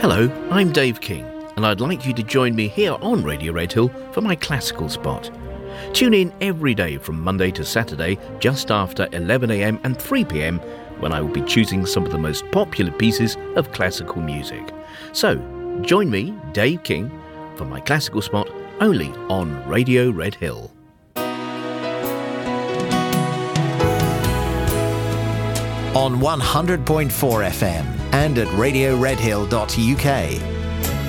Hello, I'm Dave King, and I'd like you to join me here on Radio Redhill for my classical spot. Tune in every day from Monday to Saturday, just after 11am and 3pm, when I will be choosing some of the most popular pieces of classical music. So, join me, Dave King, for my classical spot only on Radio Redhill. On 100.4 FM and at radioredhill.uk.